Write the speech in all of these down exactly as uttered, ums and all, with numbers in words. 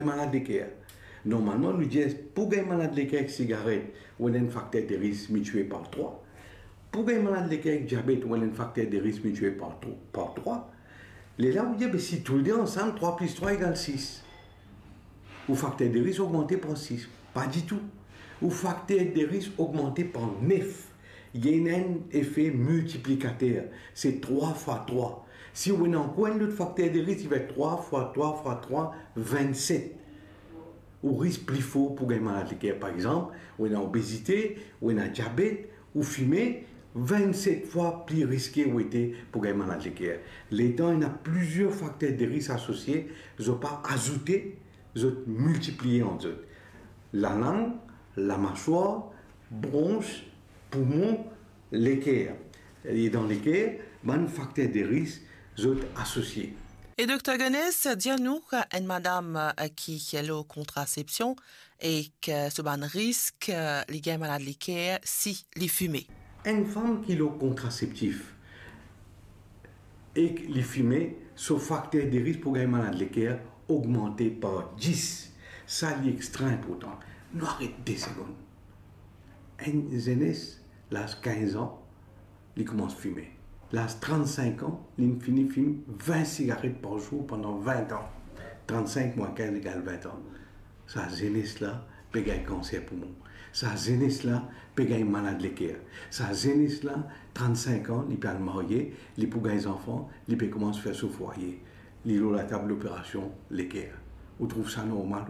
Malade d'équerre. Normalement, nous disons, pour gagner malade d'équerre avec cigarette, on a un facteur de risque mutué par trois. Pour gagner malade d'équerre avec diabète, on a un facteur de risque mutué par, par trois. Les là, vous dites, si tout le monde ensemble, trois plus trois égale six. Ou facteur de risque augmenté par six. Pas du tout. Ou facteur de risque augmenté par neuf. Il y a un effet multiplicateur. C'est trois fois trois. Si on a encore un autre facteur de risque, il va être trois fois trois fois trois, vingt-sept. Ou risque plus fort pour gagner malade d'équerre. Par exemple, on a obésité, on a diabète, ou fumer, vingt-sept fois plus risqué ou été pour gagner malade d'équerre. Les dents, il y a plusieurs facteurs de risque associés. Ils n'ont pas ajouté, ils ont multiplié entre eux. La langue, la mâchoire, bronche, poumon, l'équerre. Et dans l'équerre, il y a un facteur de risque sont associés. Et docteur Gonès, dis-nous une madame qui a la contraception et que ce ban risque les gains malades l'équerre si les fumées. Une femme qui a le contraceptif et les fumées, son facteur de risque pour gagner malade l'équerre augmenté par dix. Ça, c'est extrêmement important. Nous arrêtons deux secondes. Une jeunesse, l'âge quinze ans, il commence à fumer. L'âge trente-cinq ans, il finit de fumer vingt cigarettes par jour pendant vingt ans. trente-cinq moins quinze égale vingt ans. Sa jeunesse-là, peut gagner cancer poumon. Sa jeunesse-là, peut gagner malade l'équerre. Sa jeunesse-là, trente-cinq ans, il peut être marié, il peut gagner des enfants, il peut commencer à faire son foyer. Il a la table d'opération l'équerre. Vous trouvez ça normal?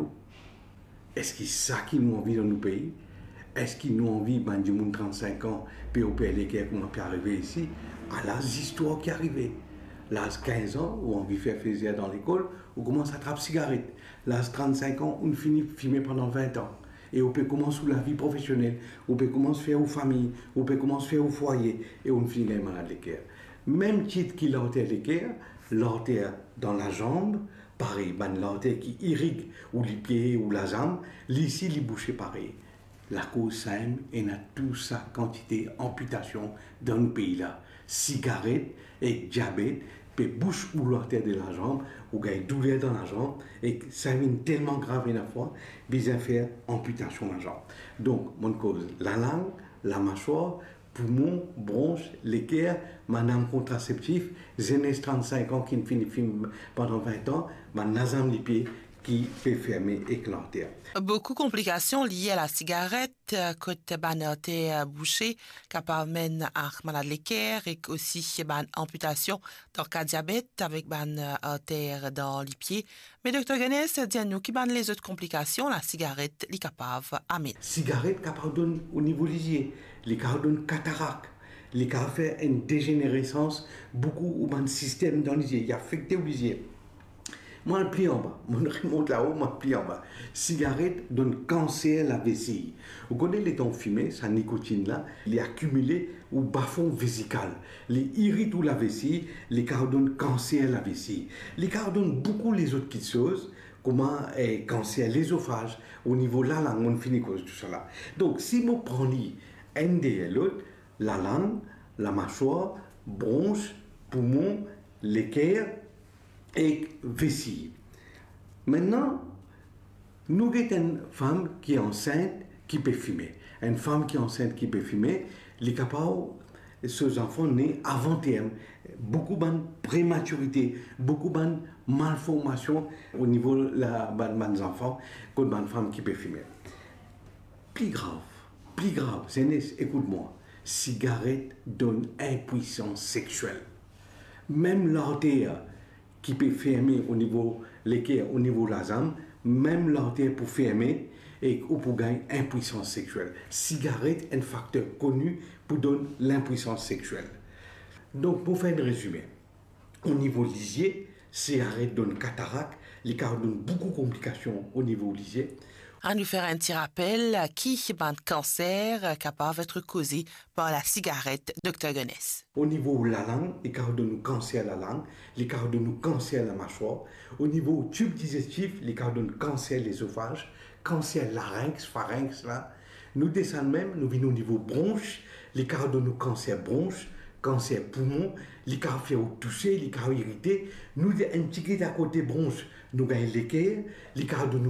Est-ce que c'est ça qui nous envie dans nos pays? Est-ce qu'ils nous envie, ben, du monde trente-cinq ans, puis au pays l'équerre, qu'on a pu arriver ici? À l'âge d'histoire qui est arrivé. L'âge quinze ans, où on vit faire plaisir dans l'école, on commence à attraper cigarette. L'âge trente-cinq ans, on finit de fumer pendant vingt ans. Et on peut commencer la vie professionnelle, on peut commencer à faire aux familles, on peut commencer à faire au foyer, et on finit les malades l'équerre. Même titre qu'il a l'équerre, l'artère dans la jambe, pareil, ben, l'artère qui irrigue ou les pieds ou la jambe, ici, les bouchées pareil. La cause simple, il y a toute sa quantité d'amputation dans le pays-là. Cigarette et diabète, puis bouche ou l'artère de la jambe, ou il y a une douleur dans la jambe, et ça devient tellement grave une fois, besoin de faire amputation de la jambe. Donc, mon cause, la langue, la mâchoire, poumon, bronche, l'équerre, madame contraceptif, jeunesse trente-cinq ans qui ne finit pendant vingt ans, ma nasam les pieds, qui peut fermer et l'artère. Beaucoup de complications liées à la cigarette, côté ban artère bouchée, capable mène à malade l'équerre et aussi ban amputation dans le cas diabète avec ban artère dans les pieds. Mais docteur Gonès, dis-nous qui ban les autres complications, la cigarette, les capable amener. Cigarette capable donne au niveau lisier, les capable donne cataracte. Les capable faire une dégénérescence beaucoup au ban système dans lisier, il affecté au lisier. Moi, le pli en bas. Moi, je remonte là-haut, moi, le pli en bas. Cigarette donne cancer à la vessie. Vous connaissez les dents fumées, sa nicotine-là, il est accumulé au bas-fond vésical. Les irrite ou la vessie, les cas donnent cancer à la vessie. Les cas donnent beaucoup les autres petites choses, comment est cancer à l'ésophage, au niveau de la langue, on finit cause tout ça là. Donc, si vous prenez un des l'autre, la langue, la mâchoire, bronche, poumon, l'équerre, et vessie. Maintenant, nous avons une femme qui est enceinte qui peut fumer. Une femme qui est enceinte qui peut fumer, les capables, ces enfants nés avant terme, beaucoup de prématurité, beaucoup de malformations au niveau de la des enfants, comme une femme qui peut fumer. Plus grave, plus grave, c'est écoute-moi, cigarette donne impuissance sexuelle. Même l'artère qui peut fermer au niveau l'équerre, au niveau de la jambe, même l'artère pour fermer et ou pour gagner impuissance sexuelle. Cigarette est un facteur connu pour donner l'impuissance sexuelle. Donc, pour faire un résumé, au niveau lisier, cigarette donne cataracte, les cas donnent beaucoup de complications au niveau lisier. À nous faire un petit rappel qui ban cancer capable d'être causé par la cigarette, docteur Gonès. Au niveau de la langue, les cas donnent cancer à la langue, les cas donnent cancer à la mâchoire. Au niveau du tube digestif, les cas donnent cancer à l'ésophage, cancer à larynx, pharynx là. Nous descendons même, nous venons au niveau bronche, les cas donnent cancer bronche, cancer poumon, les cas fait tousser, les cas irrités. Nous, un petit à côté bronche, nous gagnons l'équerre, les cas de nous